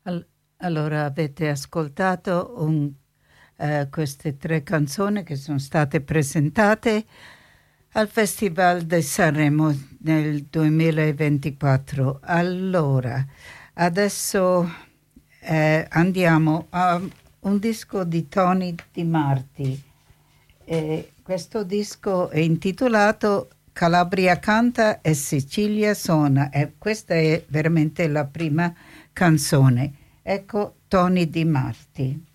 Allora avete ascoltato queste tre canzoni che sono state presentate al Festival di Sanremo nel 2024. Allora, adesso andiamo a un disco di Tony Di Marti. Questo disco è intitolato Calabria canta e Sicilia suona, e questa è veramente la prima canzone. Ecco Tony Di Marti.